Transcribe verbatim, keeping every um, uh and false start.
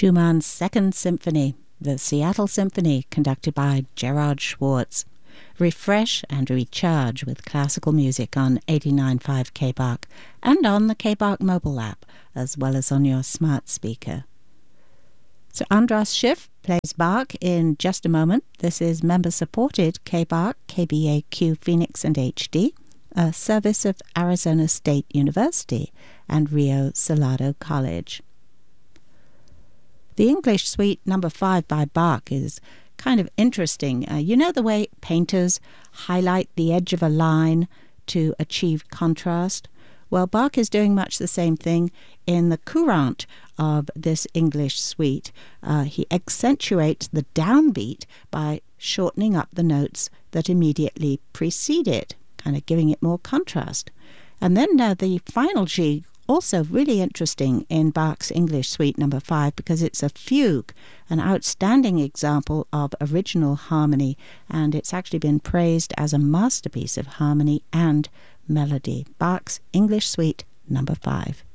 Schumann's Second Symphony, the Seattle Symphony, conducted by Gerard Schwartz. Refresh and recharge with classical music on eighty-nine point five K B A R C and on the K B A R C mobile app, as well as on your smart speaker. So Andras Schiff plays Bach in just a moment. This is member-supported K B A R C, K B A Q Phoenix and H D, a service of Arizona State University and Rio Salado College. The English Suite number five by Bach is kind of interesting. Uh, you know the way painters highlight the edge of a line to achieve contrast? Well, Bach is doing much the same thing in the courant of this English Suite. Uh, he accentuates the downbeat by shortening up the notes that immediately precede it, kind of giving it more contrast. And then uh, the final G, also really interesting in Bach's English Suite number five, because it's a fugue, an outstanding example of original harmony, and it's actually been praised as a masterpiece of harmony and melody. Bach's English Suite number five.